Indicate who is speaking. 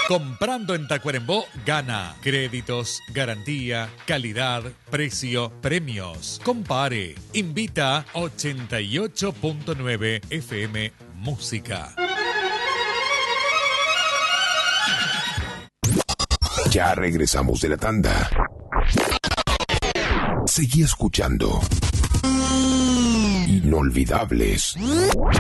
Speaker 1: Comprando en Tacuarembó, gana. Créditos, garantía, calidad, precio, premios. Compare. Invita 88.9 FM Música.
Speaker 2: Ya regresamos de la tanda. Seguí escuchando Inolvidables.